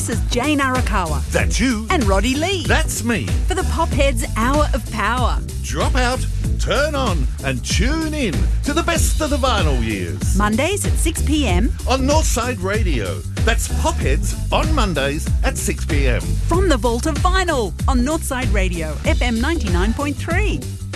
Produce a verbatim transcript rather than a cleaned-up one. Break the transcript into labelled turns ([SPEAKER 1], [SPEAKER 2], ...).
[SPEAKER 1] This is Jane Arakawa.
[SPEAKER 2] That's you.
[SPEAKER 1] And Roddy Lee.
[SPEAKER 2] That's me.
[SPEAKER 1] For the Popheads Hour of Power.
[SPEAKER 2] Drop out, turn on and tune in to the best of the vinyl years.
[SPEAKER 1] Mondays at six p.m.
[SPEAKER 2] on Northside Radio. That's Popheads on Mondays at six p.m.
[SPEAKER 1] From the Vault of Vinyl on Northside Radio, F M ninety-nine point three.